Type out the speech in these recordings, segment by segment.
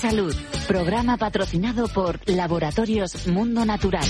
Salud, programa patrocinado por Laboratorios Mundo Natural.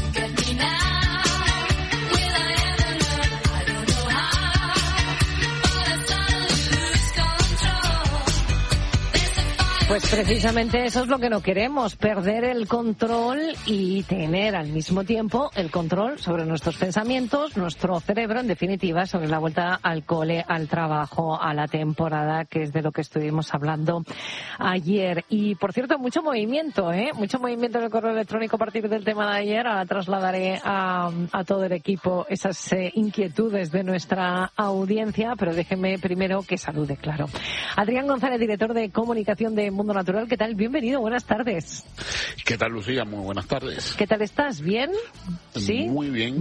Pues precisamente eso es lo que no queremos, perder el control y tener al mismo tiempo el control sobre nuestros pensamientos, nuestro cerebro, en definitiva, sobre la vuelta al cole, al trabajo, a la temporada, que es de lo que estuvimos hablando ayer. Y, por cierto, mucho movimiento en el correo electrónico a partir del tema de ayer. Ahora trasladaré a todo el equipo esas inquietudes de nuestra audiencia, pero déjenme primero que salude, claro. Adrián González, director de comunicación de Mundo Natural, ¿qué tal? Bienvenido, buenas tardes. ¿Qué tal, Lucía? Muy buenas tardes. ¿Qué tal estás? ¿Bien? ¿Sí? Muy bien.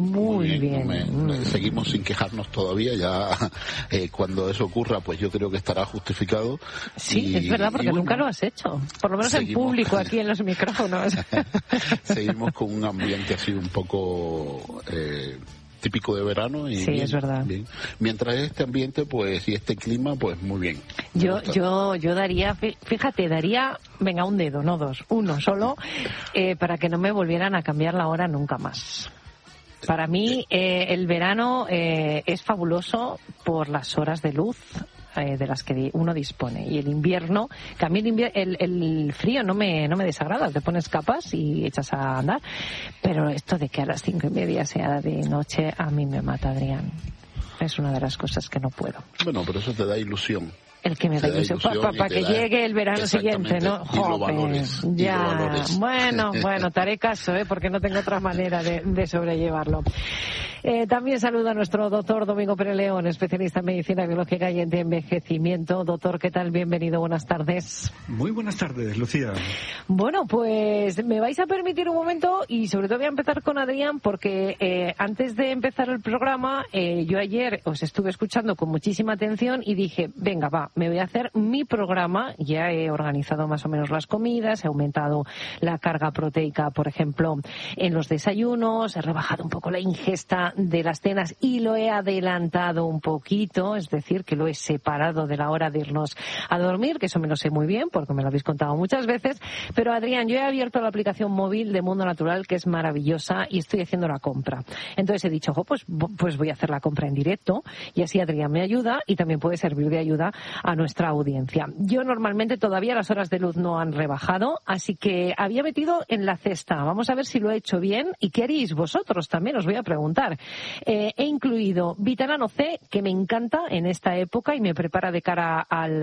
Seguimos sin quejarnos todavía, ya cuando eso ocurra, pues yo creo que estará justificado. Sí, es verdad, porque nunca lo has hecho, por lo menos en público, aquí en los micrófonos. Seguimos con un ambiente así un poco... típico de verano y sí, bien, es verdad. Bien. Mientras este ambiente pues y este clima pues muy bien. Yo daría, fíjate, venga, un dedo, no dos, uno solo, para que no me volvieran a cambiar la hora nunca más. Para mí el verano es fabuloso por las horas de luz de las que uno dispone, y el invierno, que a mí el frío no me desagrada, te pones capas y echas a andar, pero esto de que a las 5:30 sea de noche a mí me mata, Adrián. Es una de las cosas que no puedo. Bueno, pero eso te da ilusión. El que me da ilusión para que llegue el verano siguiente, ¿no? Y lo valores. Ya, bueno, te haré caso, porque no tengo otra manera de sobrellevarlo. También saludo a nuestro doctor Domingo Pérez León, especialista en medicina biológica y en envejecimiento. Doctor, ¿qué tal? Bienvenido, buenas tardes. Muy buenas tardes, Lucía. Bueno, pues me vais a permitir un momento y sobre todo voy a empezar con Adrián porque antes de empezar el programa, yo ayer os estuve escuchando con muchísima atención y dije, venga, va, me voy a hacer mi programa. Ya he organizado más o menos las comidas, he aumentado la carga proteica, por ejemplo, en los desayunos, he rebajado un poco la ingesta de las cenas y lo he adelantado un poquito, es decir, que lo he separado de la hora de irnos a dormir, que eso me lo sé muy bien porque me lo habéis contado muchas veces. Pero Adrián, yo he abierto la aplicación móvil de Mundo Natural, que es maravillosa, y estoy haciendo la compra. Entonces he dicho, pues voy a hacer la compra en directo y así Adrián me ayuda y también puede servir de ayuda a nuestra audiencia. Yo normalmente todavía las horas de luz no han rebajado, así que había metido en la cesta. Vamos a ver si lo he hecho bien y qué haréis vosotros también, os voy a preguntar. He incluido Vitalano C, que me encanta en esta época y me prepara de cara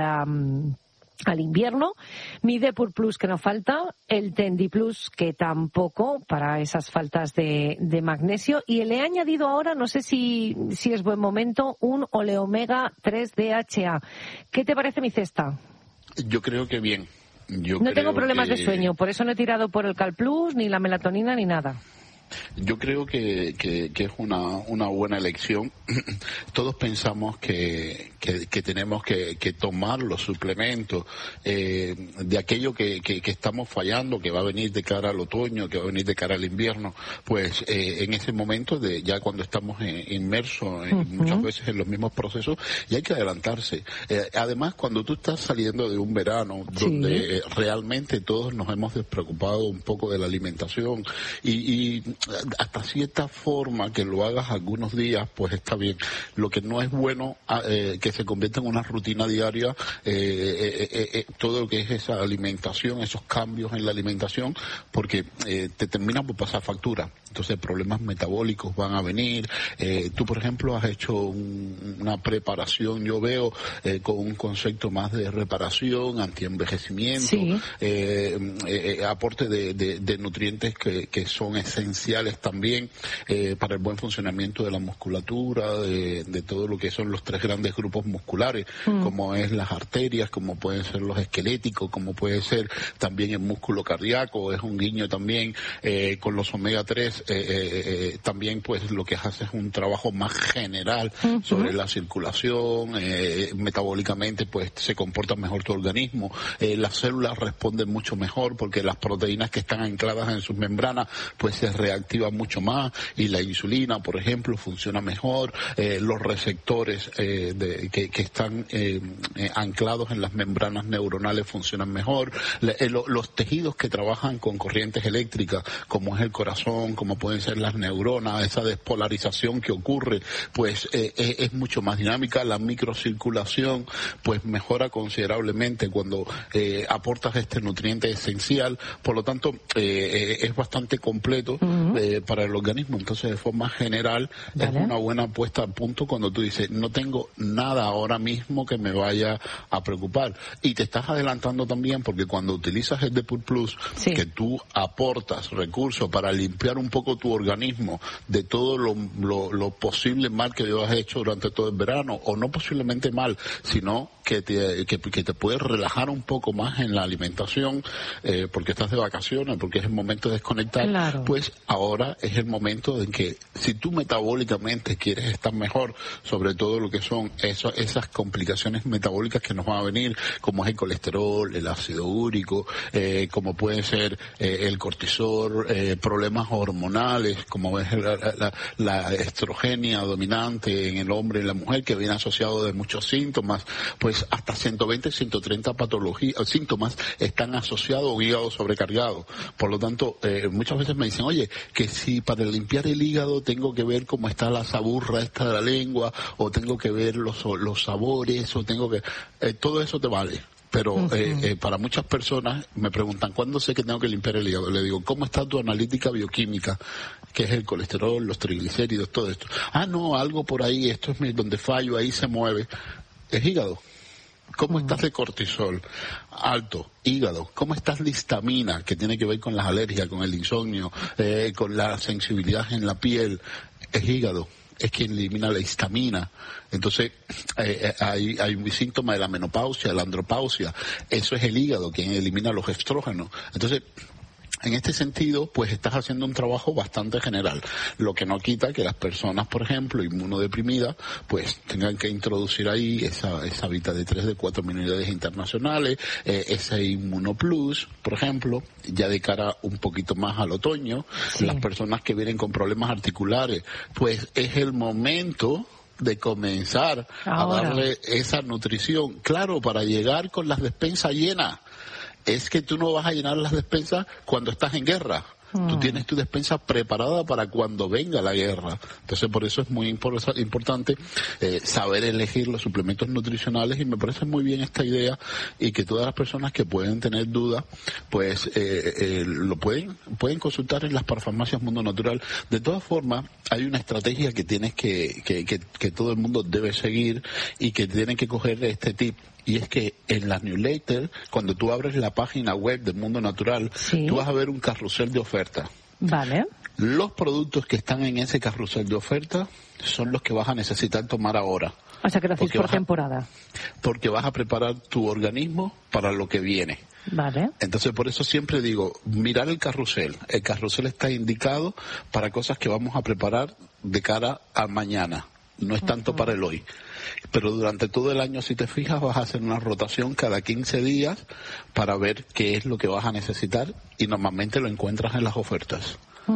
al invierno, mi Depur Plus, que no falta, el Tendi Plus, que tampoco, para esas faltas de magnesio, y le he añadido ahora, no sé si es buen momento, un Oleomega 3 DHA. ¿Qué te parece mi cesta? Yo creo que bien. No tengo problemas de sueño, por eso no he tirado por el Cal Plus, ni la melatonina, ni nada. Yo creo que es una buena elección. Todos pensamos que tenemos que tomar los suplementos de aquello que estamos fallando, que va a venir de cara al otoño, que va a venir de cara al invierno. Pues en ese momento, ya cuando estamos inmersos muchas veces en los mismos procesos, y hay que adelantarse. Además, cuando tú estás saliendo de un verano donde realmente todos nos hemos despreocupado un poco de la alimentación y hasta cierta forma que lo hagas algunos días, pues está bien. Lo que no es bueno que se convierta en una rutina diaria, todo lo que es esa alimentación, esos cambios en la alimentación, porque te termina por pasar factura. Entonces problemas metabólicos van a venir. Tú, por ejemplo, has hecho una preparación, yo veo, con un concepto más de reparación, antienvejecimiento, aporte de nutrientes que son esenciales también para el buen funcionamiento de la musculatura, de todo lo que son los tres grandes grupos musculares, como es las arterias, como pueden ser los esqueléticos, como puede ser también el músculo cardíaco. Es un guiño también con los omega 3, también pues lo que hace es un trabajo más general sobre la circulación, metabólicamente pues se comporta mejor tu organismo, las células responden mucho mejor porque las proteínas que están ancladas en sus membranas pues se reactivan activa mucho más y la insulina, por ejemplo, funciona mejor, los receptores que están anclados en las membranas neuronales funcionan mejor, los tejidos que trabajan con corrientes eléctricas, como es el corazón, como pueden ser las neuronas, esa despolarización que ocurre, pues es mucho más dinámica. La microcirculación pues mejora considerablemente cuando aportas este nutriente esencial, por lo tanto es bastante completo para el organismo. Entonces, de forma general, es una buena puesta a punto cuando tú dices, no tengo nada ahora mismo que me vaya a preocupar. Y te estás adelantando también, porque cuando utilizas el Depur Plus, que tú aportas recursos para limpiar un poco tu organismo de todo lo posible mal que has hecho durante todo el verano, o no posiblemente mal, sino que te puedes relajar un poco más en la alimentación, porque estás de vacaciones, porque es el momento de desconectar, pues ahora es el momento en que si tú metabólicamente quieres estar mejor, sobre todo lo que son esas complicaciones metabólicas que nos van a venir, como es el colesterol, el ácido úrico, como puede ser el cortisol, problemas hormonales, como es la estrogenia dominante en el hombre y en la mujer, que viene asociado de muchos síntomas, pues hasta 120, 130 síntomas están asociados a un hígado sobrecargado. Por lo tanto, muchas veces me dicen, oye, que si para limpiar el hígado tengo que ver cómo está la saburra esta de la lengua, o tengo que ver los sabores, o tengo que... todo eso te vale. Pero para muchas personas me preguntan, ¿cuándo sé que tengo que limpiar el hígado? Le digo, ¿cómo está tu analítica bioquímica? Que es el colesterol, los triglicéridos, todo esto. Ah, no, algo por ahí, esto es donde fallo, ahí se mueve. Es hígado. ¿Cómo estás de cortisol? Alto, hígado. ¿Cómo estás de histamina? Que tiene que ver con las alergias, con el insomnio, con la sensibilidad en la piel. Es hígado. Es quien elimina la histamina. Entonces, hay un síntoma de la menopausia, de la andropausia. Eso es el hígado, quien elimina los estrógenos. Entonces, en este sentido, pues estás haciendo un trabajo bastante general, lo que no quita que las personas, por ejemplo, inmunodeprimidas, pues tengan que introducir ahí esa Vita D3 de 4.000 unidades internacionales, ese Inmunoplus, por ejemplo, ya de cara un poquito más al otoño. Las personas que vienen con problemas articulares, pues es el momento de comenzar a darle esa nutrición, claro, para llegar con las despensas llenas. Es que tú no vas a llenar las despensas cuando estás en guerra. Tú tienes tu despensa preparada para cuando venga la guerra. Entonces, por eso es muy importante saber elegir los suplementos nutricionales, y me parece muy bien esta idea, y que todas las personas que pueden tener dudas, pues lo pueden consultar en las parafarmacias Mundo Natural. De todas formas, hay una estrategia que tienes que todo el mundo debe seguir, y que tienen que coger este tip. Y es que en las newsletters, cuando tú abres la página web del Mundo Natural, tú vas a ver un carrusel de ofertas. Vale. Los productos que están en ese carrusel de ofertas son los que vas a necesitar tomar ahora. O sea, que lo hacéis por temporada. Porque vas a preparar tu organismo para lo que viene. Vale. Entonces, por eso siempre digo, mirar el carrusel. El carrusel está indicado para cosas que vamos a preparar de cara a mañana. No es tanto para el hoy. Pero durante todo el año, si te fijas, vas a hacer una rotación cada 15 días para ver qué es lo que vas a necesitar, y normalmente lo encuentras en las ofertas.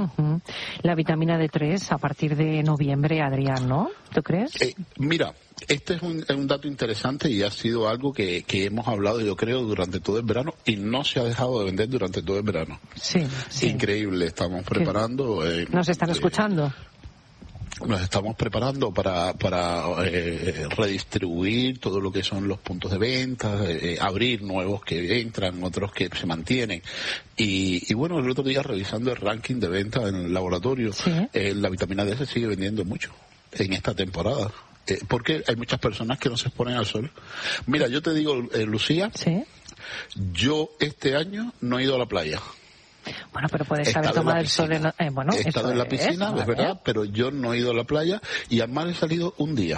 La vitamina D3 a partir de noviembre, Adrián, ¿no? ¿Tú crees? Mira, este es un dato interesante, y ha sido algo que hemos hablado, yo creo, durante todo el verano, y no se ha dejado de vender durante todo el verano. Sí. Increíble, estamos preparando. ¿Nos están escuchando? Nos estamos preparando para redistribuir todo lo que son los puntos de venta, abrir nuevos que entran, otros que se mantienen. Y bueno, el otro día, revisando el ranking de venta en el laboratorio, la vitamina D se sigue vendiendo mucho en esta temporada. Porque hay muchas personas que no se exponen al sol. Mira, yo te digo, Lucía, yo este año no he ido a la playa. Bueno, pero puedes haber tomado el sol en... he estado en la piscina, es verdad, pero yo no he ido a la playa, y al mar he salido un día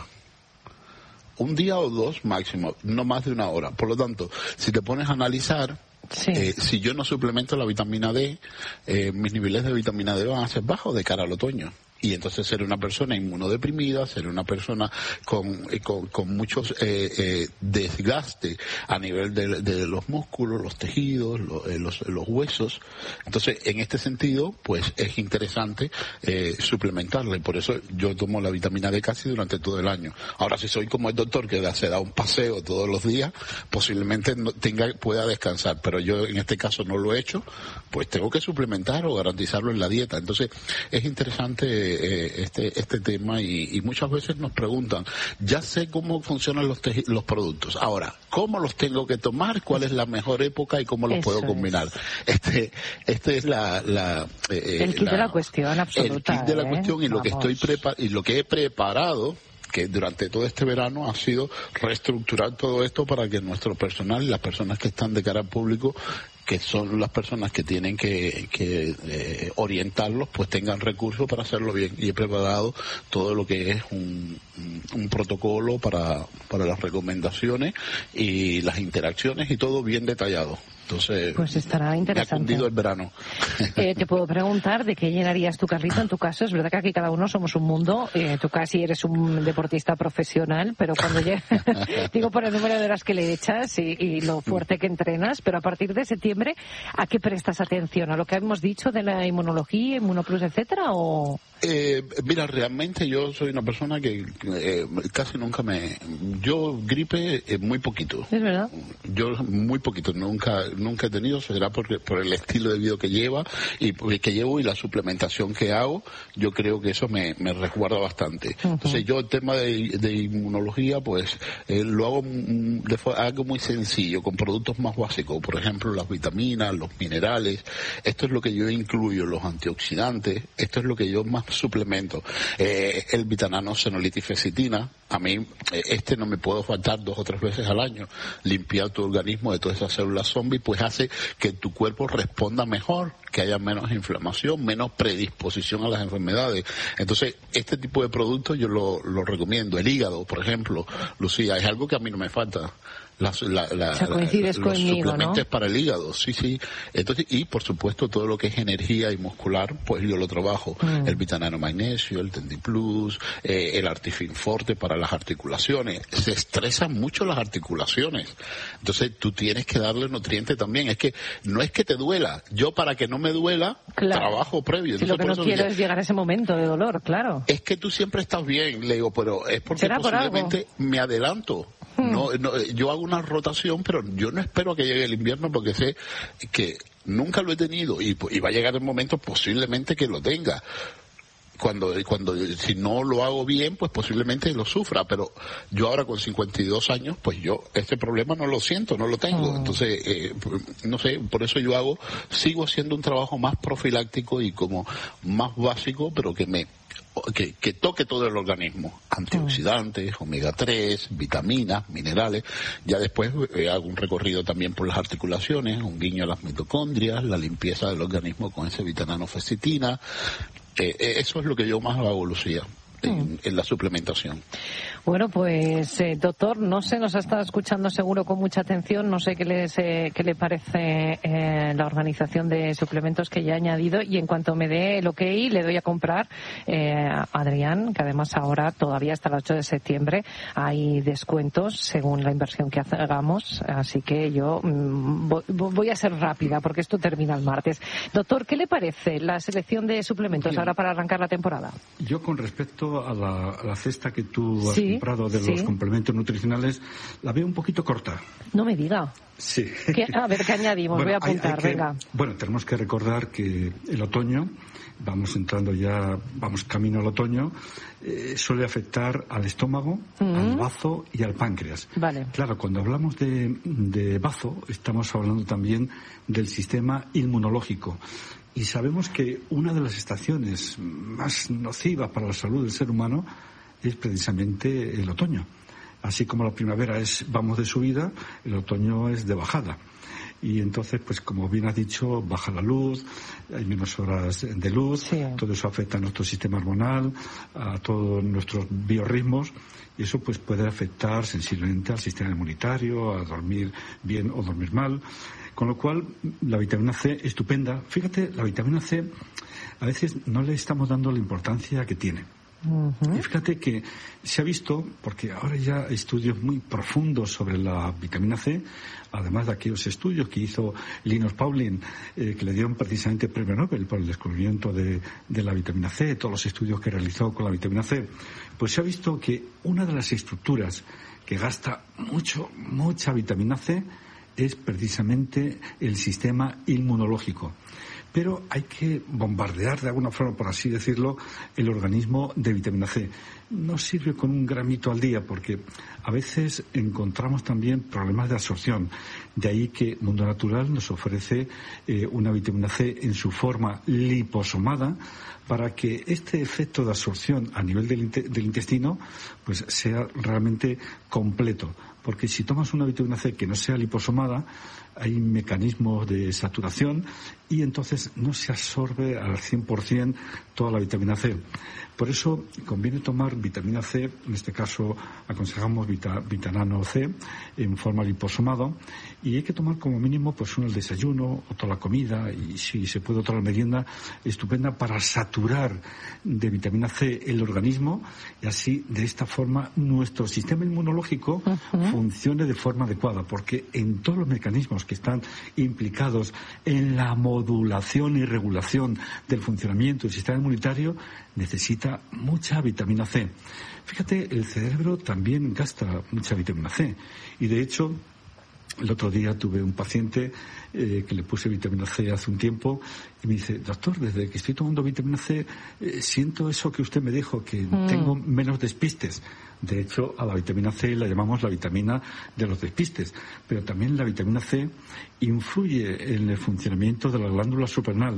o dos máximo, no más de una hora. Por lo tanto, si te pones a analizar, si yo no suplemento la vitamina D, mis niveles de vitamina D van a ser bajos de cara al otoño. y entonces ser una persona inmunodeprimida, ser una persona con muchos desgaste a nivel de los músculos, los tejidos, los huesos. Entonces, en este sentido, pues es interesante suplementarle. Por eso yo tomo la vitamina D casi durante todo el año. Ahora, si soy como el doctor que se da un paseo todos los días, posiblemente pueda descansar, pero yo en este caso no lo he hecho, pues tengo que suplementar o garantizarlo en la dieta. Entonces, es interesante este tema y muchas veces nos preguntan, ya sé cómo funcionan los productos, ahora, ¿cómo los tengo que tomar? ¿Cuál es la mejor época y cómo los puedo combinar? Este es el kit de la cuestión absoluta. El kit de la cuestión y lo que he preparado, que durante todo este verano ha sido reestructurar todo esto para que nuestro personal y las personas que están de cara al público, que son las personas que tienen que orientarlos, pues tengan recursos para hacerlo bien. Y he preparado todo lo que es un protocolo para las recomendaciones y las interacciones y todo bien detallado. Entonces, pues estará interesante. Me ha cundido el verano. Te puedo preguntar de qué llenarías tu carrito. En tu caso, es verdad que aquí cada uno somos un mundo. Tú casi eres un deportista profesional, pero cuando digo por el número de horas que le echas y lo fuerte que entrenas, pero a partir de septiembre, ¿a qué prestas atención? ¿A lo que hemos dicho de la inmunología, Inmunoplus, etcétera? ¿O...? Mira, realmente yo soy una persona que casi nunca yo gripe muy poquito. ¿Es verdad? Yo muy poquito, nunca he tenido, será por el estilo de vida que llevo y la suplementación que hago, yo creo que eso me resguarda bastante. Uh-huh. Entonces yo el tema de inmunología, pues lo hago algo muy sencillo, con productos más básicos, por ejemplo las vitaminas, los minerales, esto es lo que yo incluyo, los antioxidantes, esto es lo que yo más suplemento. El vitanano, senolitis, fecitina, a mí no me puedo faltar 2 o 3 veces al año. Limpiar tu organismo de todas esas células zombies, pues hace que tu cuerpo responda mejor, que haya menos inflamación, menos predisposición a las enfermedades. Entonces, este tipo de productos yo lo recomiendo. El hígado, por ejemplo, Lucía, es algo que a mí no me falta. Coincides los conmigo, suplementos, ¿no? para el hígado, sí. Entonces, y por supuesto todo lo que es energía y muscular, pues yo lo trabajo. El vitanano magnesio, el tendiplus, el artifin forte para las articulaciones. Se estresan mucho las articulaciones. Entonces tú tienes que darle nutrientes también. Es que no es que te duela. Yo para que no me duela, trabajo previo. Si entonces, lo que no quiero es llegar a ese momento de dolor, claro. Es que tú siempre estás bien, le digo, pero es porque posiblemente me adelanto. No, yo hago una rotación, pero yo no espero a que llegue el invierno porque sé que nunca lo he tenido y va a llegar el momento posiblemente que lo tenga. Cuando si no lo hago bien, pues posiblemente lo sufra, pero yo ahora con 52 años, pues yo este problema no lo siento, no lo tengo. Entonces, no sé, por eso sigo haciendo un trabajo más profiláctico y como más básico, pero que toque todo el organismo, antioxidantes, omega 3, vitaminas, minerales. Ya después hago un recorrido también por las articulaciones, un guiño a las mitocondrias, la limpieza del organismo con ese vitanano fecitina. Eso es lo que yo más hago, Lucía, en la suplementación. Bueno, pues doctor, no sé, nos ha estado escuchando seguro con mucha atención, no sé qué le parece la organización de suplementos que ya ha añadido, y en cuanto me dé el ok le doy a comprar a Adrián, que además ahora todavía hasta el 8 de septiembre hay descuentos según la inversión que hagamos, así que yo voy a ser rápida porque esto termina el martes. Doctor, ¿qué le parece la selección de suplementos ahora para arrancar la temporada? Yo con respecto a la cesta que tú has comprado de los complementos nutricionales, la veo un poquito corta. No me diga. Sí. A ver, ¿qué añadimos? Voy a apuntar, venga. Bueno, tenemos que recordar que el otoño, vamos camino al otoño, suele afectar al estómago, al bazo y al páncreas. Vale. Claro, cuando hablamos de bazo, estamos hablando también del sistema inmunológico. Y sabemos que una de las estaciones más nocivas para la salud del ser humano es precisamente el otoño. Así como la primavera vamos de subida, el otoño es de bajada. Y entonces, pues como bien has dicho, baja la luz, hay menos horas de luz, todo eso afecta a nuestro sistema hormonal, a todos nuestros biorritmos, y eso pues puede afectar sensiblemente al sistema inmunitario, a dormir bien o dormir mal. Con lo cual, la vitamina C, estupenda. Fíjate, la vitamina C a veces no le estamos dando la importancia que tiene. Y fíjate que se ha visto, porque ahora ya hay estudios muy profundos sobre la vitamina C, además de aquellos estudios que hizo Linus Pauling, que le dieron precisamente el premio Nobel por el descubrimiento de la vitamina C, todos los estudios que realizó con la vitamina C, pues se ha visto que una de las estructuras que gasta mucha vitamina C es precisamente el sistema inmunológico. Pero hay que bombardear de alguna forma, por así decirlo, el organismo de vitamina C. No sirve con un gramito al día porque a veces encontramos también problemas de absorción. De ahí que Mundo Natural nos ofrece una vitamina C en su forma liposomada para que este efecto de absorción a nivel del intestino pues sea realmente completo. Porque si tomas una vitamina C que no sea liposomada, hay mecanismos de saturación y entonces no se absorbe al 100% toda la vitamina C. Por eso conviene tomar vitamina C, en este caso aconsejamos Vitanano C en forma liposomada, y hay que tomar como mínimo pues uno al desayuno, otro a la comida y si se puede otra a la merienda, estupenda para saturar de vitamina C el organismo y así de esta forma nuestro sistema inmunológico funcione de forma adecuada, porque en todos los mecanismos que están implicados en la modulación y regulación del funcionamiento del sistema inmunitario necesita mucha vitamina C. Fíjate, el cerebro también gasta mucha vitamina C y de hecho el otro día tuve un paciente que le puse vitamina C hace un tiempo y me dice, doctor, desde que estoy tomando vitamina C siento eso que usted me dijo, que tengo menos despistes. De hecho, a la vitamina C la llamamos la vitamina de los despistes, pero también la vitamina C influye en el funcionamiento de la glándula suprarrenal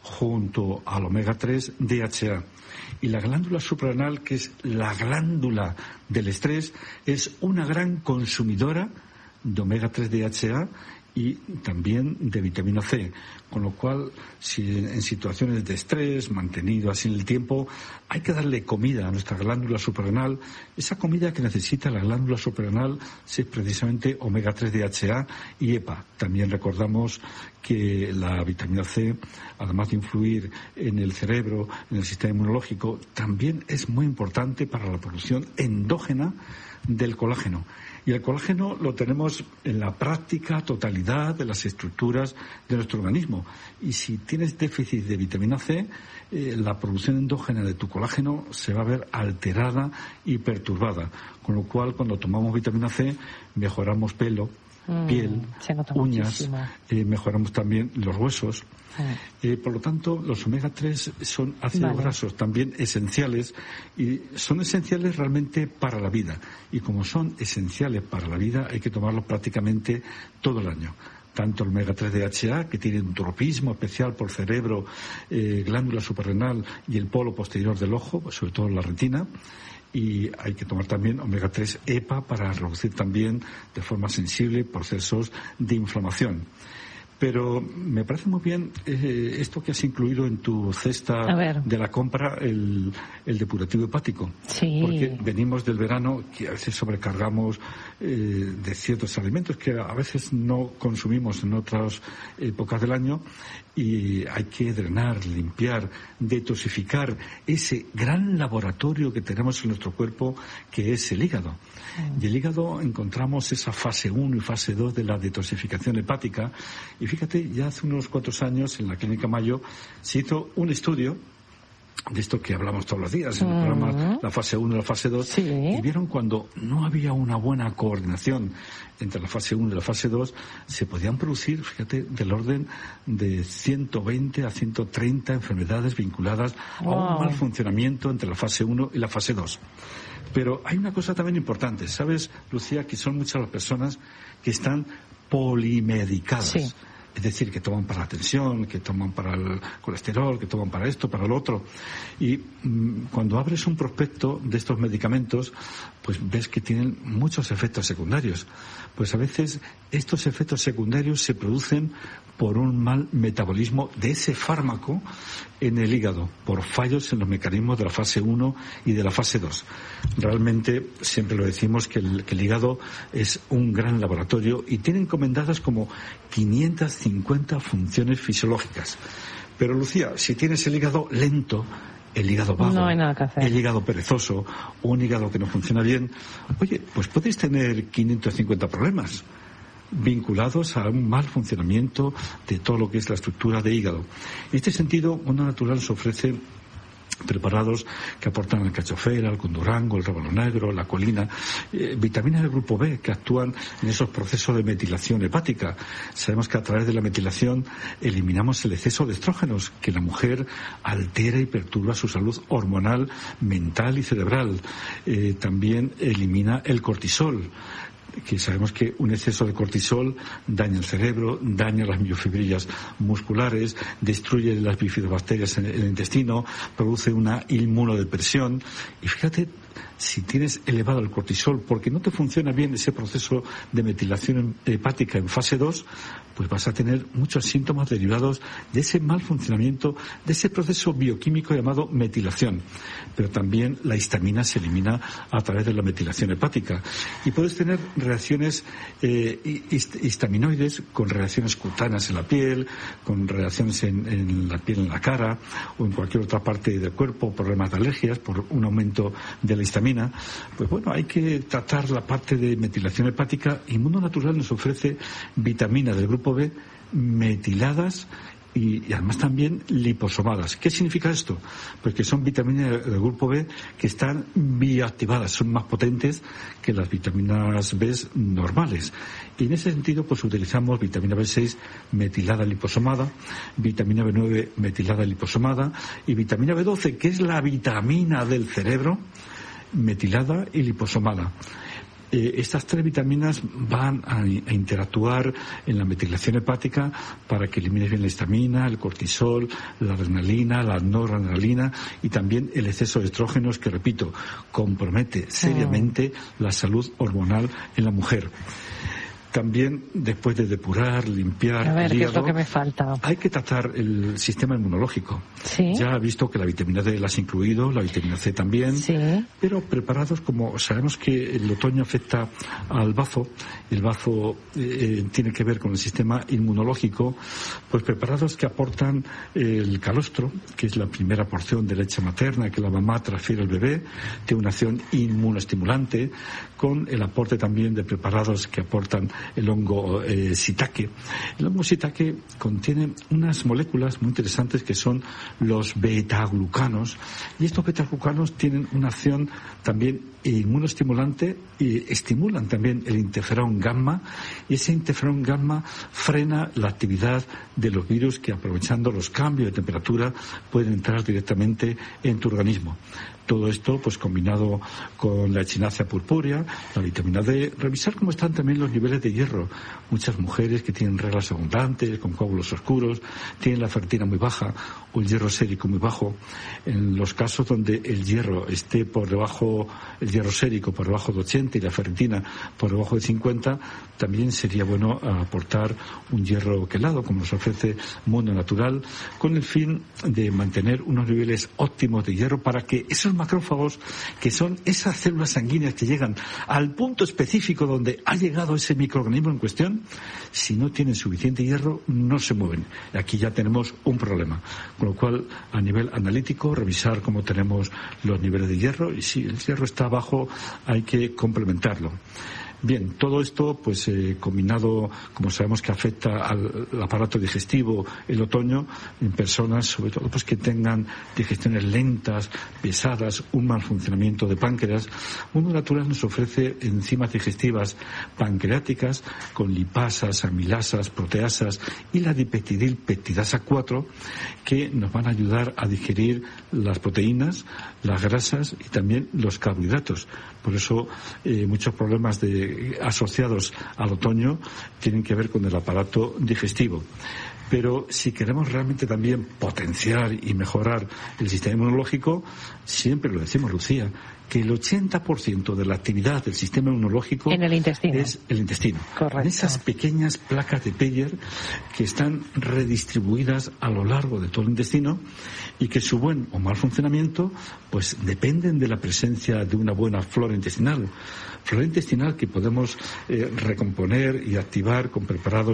junto al omega 3 DHA. Y la glándula suprarrenal, que es la glándula del estrés, es una gran consumidora de omega 3 DHA y también de vitamina C, con lo cual si en situaciones de estrés mantenido así en el tiempo hay que darle comida a nuestra glándula suprarrenal. Esa comida que necesita la glándula suprarrenal es precisamente omega 3 DHA y EPA. También recordamos que la vitamina C, además de influir en el cerebro, en el sistema inmunológico, también es muy importante para la producción endógena del colágeno. Y el colágeno lo tenemos en la práctica totalidad de las estructuras de nuestro organismo. Y si tienes déficit de vitamina C, la producción endógena de tu colágeno se va a ver alterada y perturbada. Con lo cual, cuando tomamos vitamina C, mejoramos pelo, piel, uñas, mejoramos también los huesos. Por lo tanto, los omega 3 son ácidos grasos también esenciales y son esenciales realmente para la vida. Y como son esenciales para la vida, hay que tomarlos prácticamente todo el año. Tanto el omega 3 DHA, que tiene un tropismo especial por cerebro, glándula suprarrenal y el polo posterior del ojo, sobre todo la retina. Y hay que tomar también omega 3 EPA para reducir también de forma sensible procesos de inflamación. Pero me parece muy bien esto que has incluido en tu cesta de la compra, el depurativo hepático. Sí. Porque venimos del verano que a veces sobrecargamos de ciertos alimentos que a veces no consumimos en otras épocas del año y hay que drenar, limpiar, detoxificar ese gran laboratorio que tenemos en nuestro cuerpo que es el hígado. Y el hígado encontramos esa fase 1 y fase 2 de la detoxificación hepática. Y fíjate, ya hace unos cuantos años en la Clínica Mayo se hizo un estudio de esto que hablamos todos los días en el programa, la fase 1 y la fase 2, y vieron cuando no había una buena coordinación entre la fase 1 y la fase 2, se podían producir, fíjate, del orden de 120 a 130 enfermedades vinculadas a un mal funcionamiento entre la fase 1 y la fase 2. Pero hay una cosa también importante, ¿sabes, Lucía? Que son muchas las personas que están polimedicadas. Sí. Es decir, que toman para la tensión, que toman para el colesterol, que toman para esto, para lo otro. Y cuando abres un prospecto de estos medicamentos, pues ves que tienen muchos efectos secundarios. Pues a veces estos efectos secundarios se producen por un mal metabolismo de ese fármaco en el hígado, por fallos en los mecanismos de la fase 1 y de la fase 2. Realmente, siempre lo decimos, que el hígado es un gran laboratorio y tiene encomendadas como 550 funciones fisiológicas. Pero, Lucía, si tienes el hígado lento, el hígado vago, no hay nada que hacer. El hígado perezoso o un hígado que no funciona bien, oye, pues podéis tener 550 problemas vinculados a un mal funcionamiento de todo lo que es la estructura de hígado. En este sentido, Mundo Natural nos ofrece preparados que aportan alcachofera, el condurango, el rábano negro, la colina, vitaminas del grupo B que actúan en esos procesos de metilación hepática. Sabemos que a través de la metilación eliminamos el exceso de estrógenos que la mujer altera y perturba su salud hormonal, mental y cerebral. También elimina el cortisol, que sabemos que un exceso de cortisol daña el cerebro, daña las miofibrillas musculares, destruye las bifidobacterias en el intestino, produce una inmunodepresión. Y fíjate, si tienes elevado el cortisol porque no te funciona bien ese proceso de metilación hepática en fase 2, pues vas a tener muchos síntomas derivados de ese mal funcionamiento, de ese proceso bioquímico llamado metilación. Pero también la histamina se elimina a través de la metilación hepática. Y puedes tener reacciones histaminoides con reacciones cutáneas en la piel, con reacciones en la piel, en la cara o en cualquier otra parte del cuerpo, problemas de alergias por un aumento de la histamina. Pues bueno, hay que tratar la parte de metilación hepática y Mundo Natural nos ofrece vitaminas del grupo B metiladas y además también liposomadas. ¿Qué significa esto? Pues que son vitaminas del grupo B que están bioactivadas, son más potentes que las vitaminas B normales. Y en ese sentido, pues utilizamos vitamina B6 metilada liposomada, vitamina B9 metilada liposomada y vitamina B12, que es la vitamina del cerebro, metilada y liposomada. Estas tres vitaminas van a interactuar en la metilación hepática para que elimines bien la histamina, el cortisol, la adrenalina, la noradrenalina y también el exceso de estrógenos que, repito, compromete seriamente la salud hormonal en la mujer. También, después de depurar, limpiar el hígado, ¿qué es lo que me falta? Hay que tratar el sistema inmunológico. ¿Sí? Ya he visto que la vitamina D la has incluido, la vitamina C también, sí. Pero preparados, como sabemos que el otoño afecta al bazo, el bazo tiene que ver con el sistema inmunológico, pues preparados que aportan el calostro, que es la primera porción de leche materna que la mamá transfiere al bebé, tiene una acción inmunoestimulante, con el aporte también de preparados que aportan el hongo shiitake. El hongo shiitake contiene unas moléculas muy interesantes que son los beta-glucanos, y estos beta-glucanos tienen una acción también inmunoestimulante y estimulan también el interferón gamma, y ese interferón gamma frena la actividad de los virus que, aprovechando los cambios de temperatura, pueden entrar directamente en tu organismo. Todo esto, pues combinado con la echinacea purpúrea, la vitamina D, revisar cómo están también los niveles de hierro. Muchas mujeres que tienen reglas abundantes, con coágulos oscuros, tienen la ferritina muy baja o el hierro sérico muy bajo. En los casos donde el hierro esté por debajo, el hierro sérico por debajo de 80 y la ferritina por debajo de 50, también sería bueno aportar un hierro quelado, como nos ofrece Mundo Natural, con el fin de mantener unos niveles óptimos de hierro para que esos macrófagos, que son esas células sanguíneas que llegan al punto específico donde ha llegado ese microorganismo en cuestión, si no tienen suficiente hierro, no se mueven. Y aquí ya tenemos un problema. Con lo cual, a nivel analítico, revisar cómo tenemos los niveles de hierro, y si el hierro está bajo, hay que complementarlo. Bien, todo esto, pues combinado, como sabemos que afecta al aparato digestivo el otoño, en personas, sobre todo, pues que tengan digestiones lentas, pesadas, un mal funcionamiento de páncreas. Mundo Natural nos ofrece enzimas digestivas pancreáticas con lipasas, amilasas, proteasas y la dipeptidilpeptidasa 4, que nos van a ayudar a digerir las proteínas, las grasas y también los carbohidratos. Por eso muchos problemas asociados al otoño tienen que ver con el aparato digestivo. Pero si queremos realmente también potenciar y mejorar el sistema inmunológico, siempre lo decimos, Lucía, que el 80% de la actividad del sistema inmunológico en el intestino. Es el intestino. Correcto. En esas pequeñas placas de Peyer que están redistribuidas a lo largo de todo el intestino y que su buen o mal funcionamiento pues dependen de la presencia de una buena flora intestinal. Flora intestinal que podemos recomponer y activar con preparados